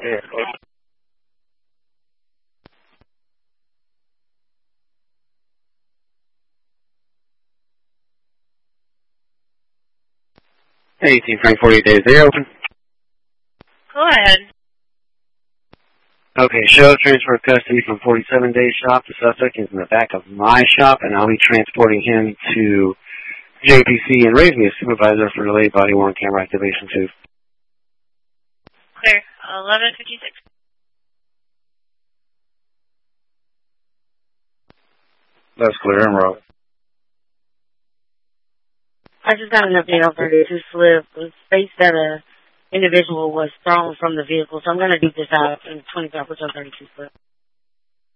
Yeah. 18 frame 48 days. They open. Go ahead. Okay, show transfer of custody from 47 Day shop. The suspect is in the back of my shop, and I'll be transporting him to JPC and raise me a supervisor for delayed body worn camera activation too. Clear. 11:56. That's clear. I'm wrong. I just got an update on 32 slip. It states that a individual was thrown from the vehicle, so I'm going to do this out in 25% 32 slip.